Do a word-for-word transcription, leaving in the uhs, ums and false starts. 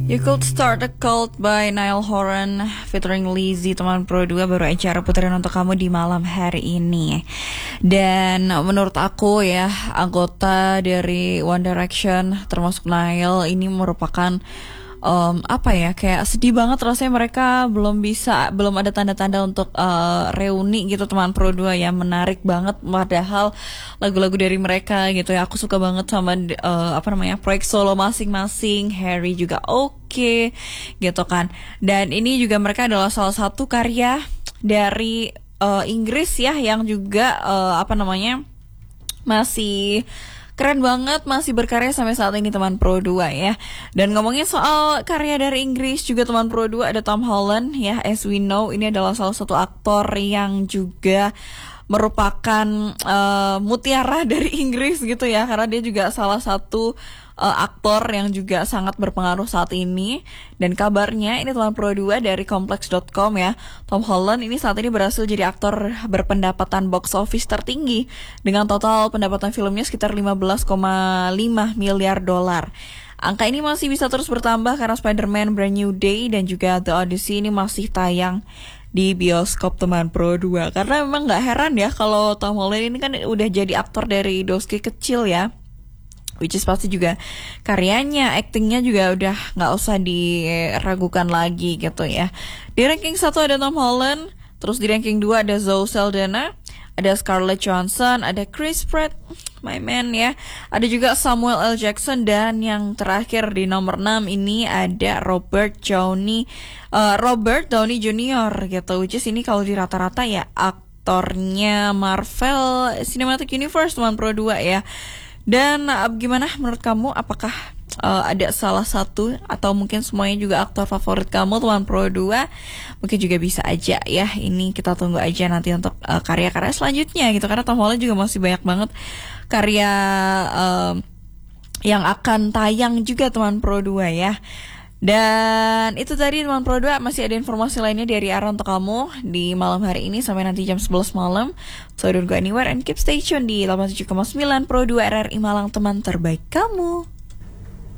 You Could Start a Cult by Niall Horan featuring Lizzy, teman pro dua baru acara putaran untuk kamu di malam hari ini. Dan menurut aku ya, anggota dari One Direction termasuk Niall ini merupakan Um, apa ya, kayak sedih banget rasanya mereka belum bisa, belum ada tanda-tanda untuk uh, reuni gitu teman pro dua ya. Menarik banget padahal lagu-lagu dari mereka gitu ya. Aku suka banget sama uh, apa namanya, proyek solo masing-masing. Harry juga oke okay, gitu kan. Dan ini juga mereka adalah salah satu karya dari uh, Inggris ya, yang juga uh, apa namanya masih keren banget, masih berkarya sampai saat ini teman pro dua ya. Dan ngomongin soal karya dari Inggris juga teman pro dua, ada Tom Holland ya. As we know, ini adalah salah satu aktor yang juga merupakan uh, mutiara dari Inggris gitu ya, karena dia juga salah satu uh, aktor yang juga sangat berpengaruh saat ini. Dan kabarnya ini teman pro dua dari kompleks dot com ya, Tom Holland ini saat ini berhasil jadi aktor berpendapatan box office tertinggi dengan total pendapatan filmnya sekitar lima belas koma lima miliar dolar. Angka ini masih bisa terus bertambah karena Spider-Man Brand New Day dan juga The Odyssey ini masih tayang di bioskop teman pro dua. Karena memang gak heran ya kalau Tom Holland ini kan udah jadi aktor dari doski kecil ya, which is pasti juga karyanya, actingnya juga udah gak usah diragukan lagi gitu ya. Di ranking satu ada Tom Holland, terus di ranking dua ada Zoe Saldana, ada Scarlett Johansson, ada Chris Pratt, my man ya, ada juga Samuel L. Jackson, dan yang terakhir di nomor enam ini ada Robert Downey uh, Robert Downey Junior gitu, which is ini kalau di rata-rata ya aktornya Marvel Cinematic Universe teman pro dua ya. Dan uh, gimana menurut kamu, apakah uh, ada salah satu atau mungkin semuanya juga aktor favorit kamu teman pro dua? Mungkin juga bisa aja ya, ini kita tunggu aja nanti untuk uh, karya-karya selanjutnya gitu, karena Tom Holland juga masih banyak banget karya uh, yang akan tayang juga teman pro dua ya. Dan itu tadi teman pro dua, masih ada informasi lainnya dari Ara untuk kamu di malam hari ini sampai nanti jam sebelas malam. So don't go anywhere and keep stay tune di delapan puluh tujuh koma sembilan Pro dua R R I Malang, teman terbaik kamu.